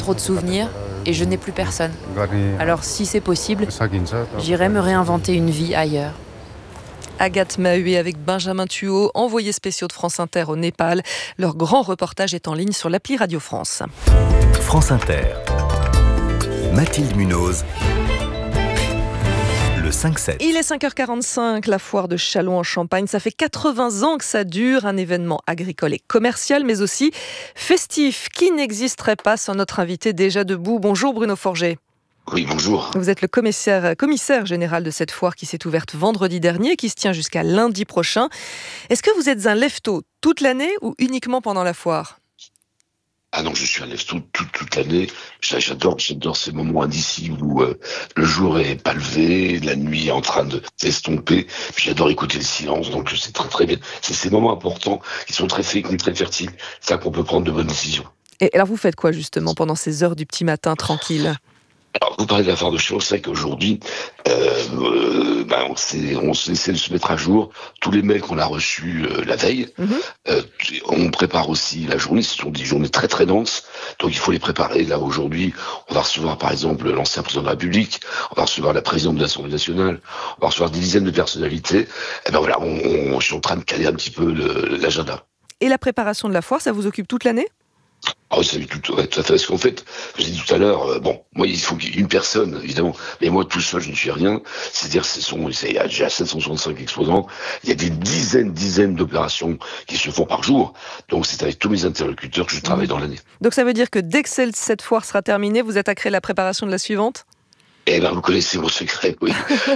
trop de souvenirs et je n'ai plus personne. Alors si c'est possible, j'irai me réinventer une vie ailleurs. Agathe Maheué avec Benjamin Thuot, envoyés spéciaux de France Inter au Népal. Leur grand reportage est en ligne sur l'appli Radio France. France Inter. Mathilde Munoz. Le 5-7. Il est 5h45, la foire de Châlons en Champagne. Ça fait 80 ans que ça dure, un événement agricole et commercial, mais aussi festif, qui n'existerait pas sans notre invité déjà debout. Bonjour Bruno Forget. Oui, bonjour. Vous êtes le commissaire général de cette foire qui s'est ouverte vendredi dernier et qui se tient jusqu'à lundi prochain. Est-ce que vous êtes un lève-tôt toute l'année ou uniquement pendant la foire ? Ah non, je suis un lève-tôt toute l'année. J'adore ces moments indicibles où le jour est pas levé, la nuit est en train de s'estomper. Puis j'adore écouter le silence, donc c'est très très bien. C'est ces moments importants qui sont très fertiles. C'est là qu'on peut prendre de bonnes décisions. Et alors vous faites quoi justement pendant ces heures du petit matin tranquille ? Alors, vous parlez de la foire de Châlons, c'est vrai qu'aujourd'hui, on essaie de se mettre à jour tous les mails qu'on a reçus la veille. On prépare aussi la journée, ce sont des journées très très denses, donc il faut les préparer. Là, aujourd'hui, on va recevoir par exemple l'ancien président de la République, on va recevoir la présidente de l'Assemblée nationale, on va recevoir des dizaines de personnalités. Et ben voilà, je suis en train de caler un petit peu l'agenda. Et la préparation de la foire, ça vous occupe toute l'année ? Ah oui, ça tout à fait. Parce qu'en fait, je l'ai dit tout à l'heure, moi, il faut qu'il y ait une personne, évidemment. Mais moi, tout seul, je ne suis rien. C'est-à-dire, il y a déjà 765 exposants. Il y a des dizaines d'opérations qui se font par jour. Donc, c'est avec tous mes interlocuteurs que je travaille dans l'année. Donc, ça veut dire que dès que cette foire sera terminée, vous attaquerez la préparation de la suivante ? Eh ben, vous connaissez mon secret, oui.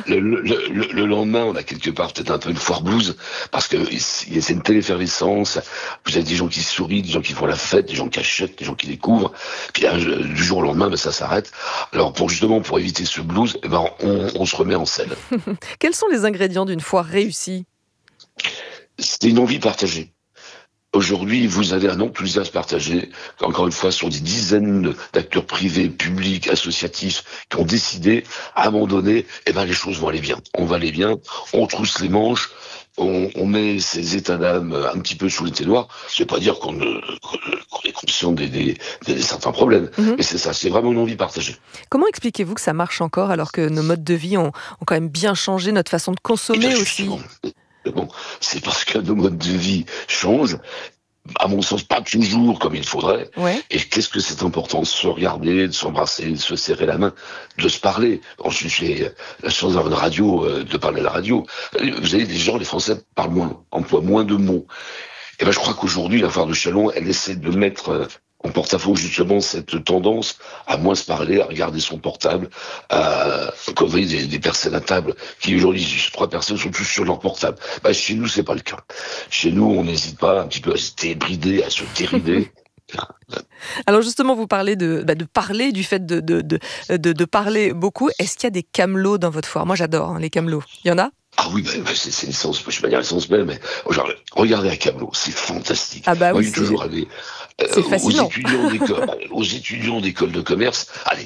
Le lendemain, on a quelque part peut-être un peu une foire blues, parce que c'est une telle effervescence. Vous avez des gens qui sourient, des gens qui font la fête, des gens qui achètent, des gens qui découvrent. Puis là, du jour au lendemain, ça s'arrête. Alors, pour éviter ce blues, on se remet en selle. Quels sont les ingrédients d'une foire réussie ? C'est une envie partagée. Aujourd'hui, vous avez un enthousiasme partagé. Encore une fois, ce sont des dizaines d'acteurs privés, publics, associatifs qui ont décidé, à un moment donné, les choses vont aller bien. On va aller bien, on trousse les manches, on met ses états d'âme un petit peu sous les ténoirs. C'est pas dire qu'on est conscient des certains problèmes, mais c'est ça, c'est vraiment une envie partagée. Comment expliquez-vous que ça marche encore alors que nos modes de vie ont quand même bien changé, notre façon de consommer aussi ? Bon, c'est parce que nos modes de vie changent, à mon sens, pas toujours comme il faudrait. Ouais. Et qu'est-ce que c'est important de se regarder, de s'embrasser, de se serrer la main, de se parler. Ensuite, j'ai la chance d'avoir une radio, de parler à la radio. Vous savez, les Français parlent moins, emploient moins de mots. Et je crois qu'aujourd'hui, la foire de Châlons, elle essaie de mettre en porte-à-faux justement cette tendance à moins se parler, à regarder son portable, comme vous voyez des personnes à table qui aujourd'hui, 3 personnes sont tous sur leur portable. Chez nous, c'est pas le cas. Chez nous, on n'hésite pas un petit peu à se débrider, à se dérider. Alors justement, vous parlez de parler, du fait de parler beaucoup. Est-ce qu'il y a des camelots dans votre foire ? Moi, j'adore les camelots. Il y en a ? Ah oui, c'est l'essence, je ne vais pas dire l'essence même, mais regardez un camelot, c'est fantastique. Ah bah oui, moi, j'ai toujours allé c'est fascinant. aux étudiants d'école de commerce, allez,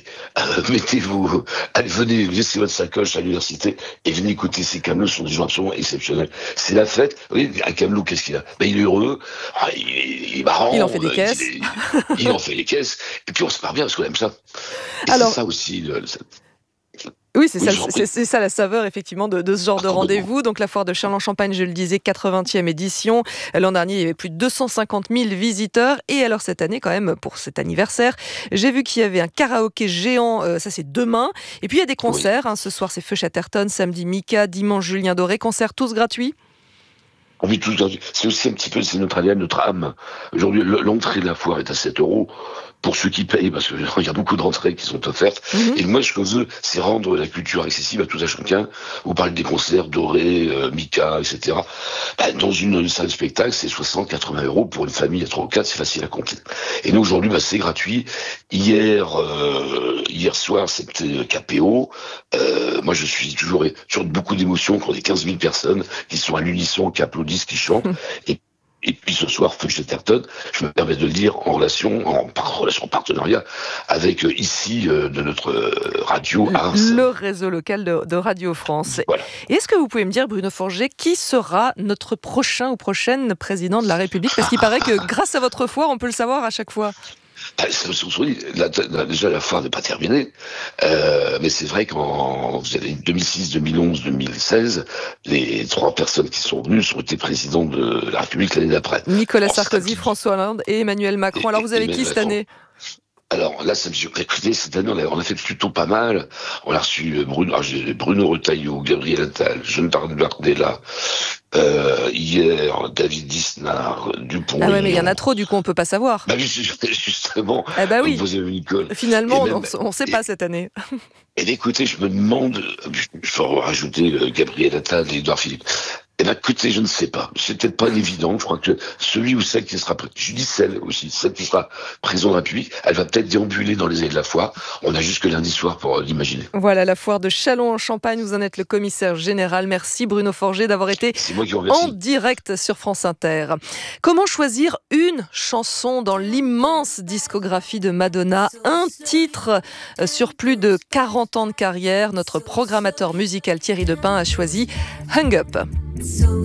venez laissez votre sacoche à l'université et venez écouter ces camelots, ce sont des gens absolument exceptionnels. C'est la fête. Vous voyez, un camelot, qu'est-ce qu'il a ? Il est heureux, il est marrant. Il en fait des caisses. Il en fait les caisses, et puis on se marre bien parce qu'on aime ça. Et alors, c'est ça aussi. Oui, c'est ça la saveur effectivement de ce genre de rendez-vous. Donc la foire de Châlons en Champagne, je le disais, 80e édition. L'an dernier, il y avait plus de 250 000 visiteurs. Et alors cette année, quand même, pour cet anniversaire, j'ai vu qu'il y avait un karaoké géant. Ça, c'est demain. Et puis il y a des concerts. Ce soir, c'est Feu Chatterton. Samedi, Mika. Dimanche, Julien Doré. Concerts tous gratuits. Oui, c'est aussi un petit peu, c'est notre ADN, notre âme. Aujourd'hui, l'entrée de la foire est à 7 € pour ceux qui payent, parce qu'il y a beaucoup d'entrées qui sont offertes. Et moi, ce que je veux, c'est rendre la culture accessible à tout un chacun. Vous parlez des concerts, Doré, Mika, etc. Dans une salle de spectacle, c'est 60-80 € pour une famille à 3 ou 4, c'est facile à compter. Et nous, aujourd'hui, c'est gratuit. Hier soir, c'était KPO. Moi, je suis toujours beaucoup d'émotions quand il y a 15 000 personnes qui sont à l'unisson, qui applaudissent, qui chantent. Et puis ce soir, Feu Chatterton, je me permets de le dire, en relation partenariat avec ici de notre radio Ars. Le réseau local de Radio France. Voilà. Et est-ce que vous pouvez me dire, Bruno Forget, qui sera notre prochain ou prochaine président de la République ? Parce qu'il paraît que grâce à votre foire, on peut le savoir à chaque fois. Déjà, la foire n'est pas terminée, mais c'est vrai qu'en 2006, 2011, 2016, les 3 personnes qui sont venues ont été présidents de la République l'année d'après. Nicolas Sarkozy, François Hollande et Emmanuel Macron. Alors vous avez qui cette année ? Alors là, écoutez, cette année, on a fait plutôt pas mal. On a reçu Bruno Retailleau, Gabriel Attal, Jonathan Bardella, hier, David Lisnard, Dupont. Ah ouais, mais il y en a trop, du coup, on peut pas savoir. Bah oui, justement. Oui. Vous avez Nicole. Finalement, on sait pas cette année. Et écoutez, je me demande, il faut rajouter Gabriel Attal et Édouard Philippe. Eh ben, écoutez, je ne sais pas. C'est peut-être pas évident. Je crois que celui ou celle qui sera, je dis celle qui sera président de la République, elle va peut-être déambuler dans les allées de la foire. On a jusque lundi soir pour l'imaginer. Voilà, la foire de Châlons-en-Champagne. Vous en êtes le commissaire général. Merci Bruno Forget d'avoir été en direct sur France Inter. Comment choisir une chanson dans l'immense discographie de Madonna? Un titre sur plus de 40 ans de carrière. Notre programmateur musical Thierry Depin a choisi Hung Up.